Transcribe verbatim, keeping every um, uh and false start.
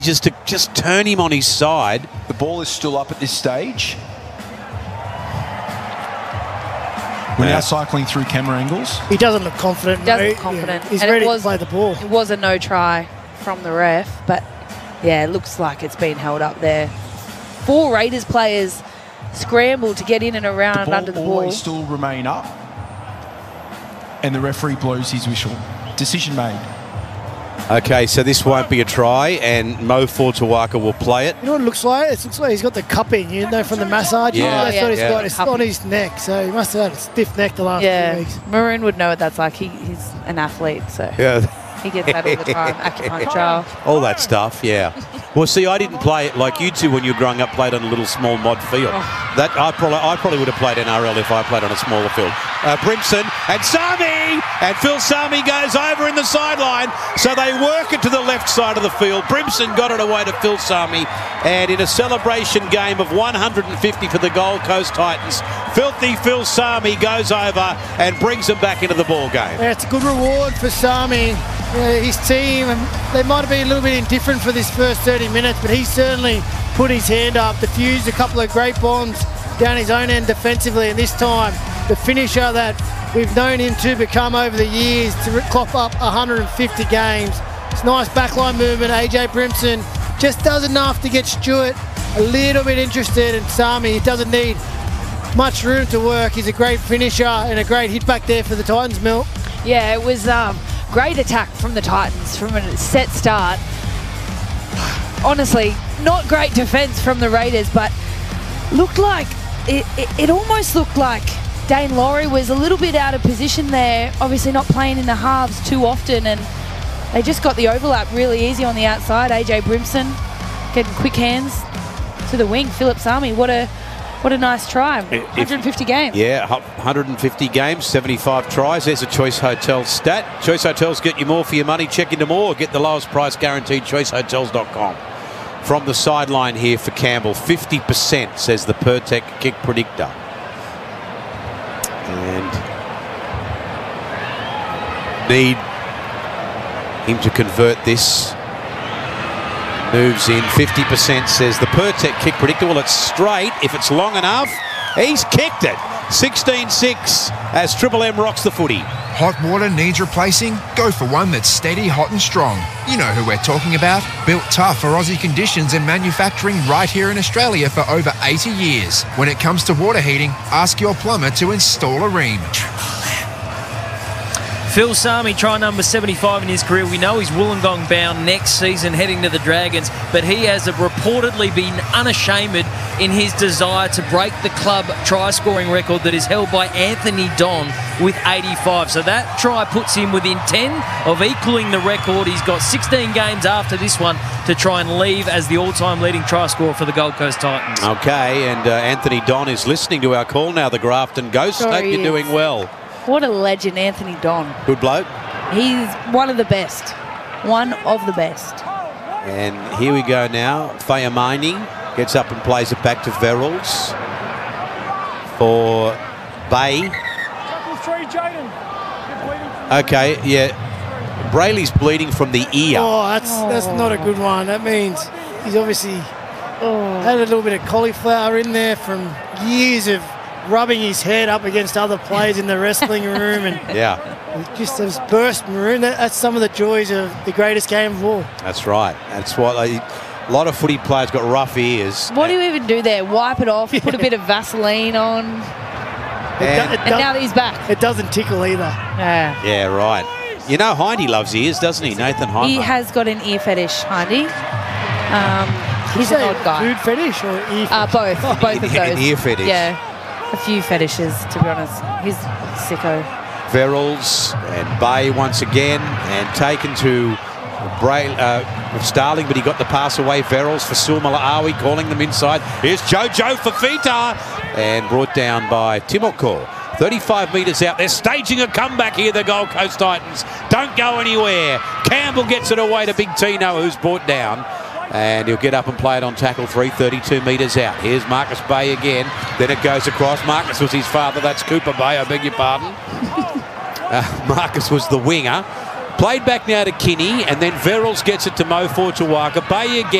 just to just turn him on his side. The ball is still up at this stage. We're Yeah. now cycling through camera angles. He doesn't look confident. He doesn't mate. look confident. Yeah. He's And it ready was- to play the ball. It was a no try from the ref, but yeah, it looks like it's been held up there. Four Raiders players scramble to get in and around The ball under the always ball. still remain up. And the referee blows his whistle. Decision made. Okay, so this won't be a try, and Mo Fortuaka will play it. You know what it looks like? It looks like he's got the cupping, you know, from the massage. Yeah, That's yeah, what he's yeah. got. It's on his neck, so he must have had a stiff neck the last Yeah, few weeks. Maroon would know what that's like. He, he's an athlete, so Yeah. he gets that all the time. Acupuncture. All that stuff, yeah. Well, see, I didn't play it like you two when you were growing up. Played on a little small mod field. That I probably, I probably would have played N R L if I played on a smaller field. Uh, Brimson and Sami, and Phil Sami goes over in the sideline, so they work it to the left side of the field. Brimson got it away to Phil Sami, and in a celebration game of one hundred fifty for the Gold Coast Titans, filthy Phil Sami goes over and brings them back into the ball game. Yeah, it's a good reward for Sami. Yeah, his team, and they might have been a little bit indifferent for this first thirty minutes, but he certainly put his hand up, diffused a couple of great bombs down his own end defensively, and this time the finisher that we've known him to become over the years, to clock up one hundred fifty games. It's nice backline movement. A J Brimson just does enough to get Stewart a little bit interested, and Sami, he doesn't need much room to work. He's a great finisher and a great hit back there for the Titans, Mill. Yeah, it was um, great attack from the Titans from a set start. Honestly, not great defence from the Raiders, but looked like it, it, it almost looked like Dane Laurie was a little bit out of position there, obviously not playing in the halves too often, and they just got the overlap really easy on the outside. A J Brimson getting quick hands to the wing. Philip Sami, what a what a nice try. one hundred fifty games. Yeah, one hundred fifty games, seventy-five tries. There's a Choice Hotels stat. Choice Hotels get you more for your money. Check into more. Get the lowest price guaranteed. choice hotels dot com. From the sideline here for Campbell, fifty percent says the Pertec kick predictor. And need him to convert this. Moves in, fifty percent says the Pertec kick predictor. Well, it's straight if it's long enough. He's kicked it. sixteen six as Triple M rocks the footy. Hot water needs replacing? Go for one that's steady, hot and strong. You know who we're talking about. Built tough for Aussie conditions and manufacturing right here in Australia for over eighty years. When it comes to water heating, ask your plumber to install a Rheem. Phil Sami, try number seventy-five in his career. We know he's Wollongong bound next season heading to the Dragons, but he has reportedly been unashamed in his desire to break the club try-scoring record that is held by Anthony Don with eighty-five. So that try puts him within ten of equaling the record. He's got sixteen games after this one to try and leave as the all-time leading try scorer for the Gold Coast Titans. Okay, and uh, Anthony Don is listening to our call now, the Grafton Ghost. Sure Hope he you're is. doing well. What a legend, Anthony Don. Good bloke. He's one of the best. One of the best. And here we go now. Fayamani gets up and plays it back to Verrills for Bay. Okay, yeah. Brayley's bleeding from the ear. Oh, that's that's not a good one. That means he's obviously had a little bit of cauliflower in there from years of rubbing his head up against other players in the wrestling room, and Yeah, he just has burst maroon. That, that's some of the joys of the greatest game of all. that's right. That's what I, a lot of footy players got rough ears. What do you even do there? Wipe it off, put a bit of Vaseline on, It, And- do- it, and do- now that he's back. it doesn't tickle either. Yeah. Yeah, right. You know, Hindy loves ears, doesn't he? Nathan Hindy. He has got an ear fetish, Hindy. Um, he's You an say odd guy. Food fetish or ear Uh, fetish? both, both of An those. ear fetish. Yeah, a few fetishes, to be honest. He's sicko. Verrills and Bay once again, and taken to Bray, uh, Starling, but he got the pass away. Verrills for Sulmalaawi, calling them inside. Here's Jojo Fafita, and brought down by Timoko. thirty-five metres out. They're staging a comeback here, the Gold Coast Titans. Don't go anywhere. Campbell gets it away to Big Tino, who's brought down. And he'll get up and play it on tackle three, thirty-two metres out. Here's Marcus Bay again. Then it goes across. Marcus was his father. That's Cooper Bay, I beg your pardon. uh, Marcus was the winger. Played back now to Kinney, and then Verrills gets it to Mo Fortuaka. Bay again.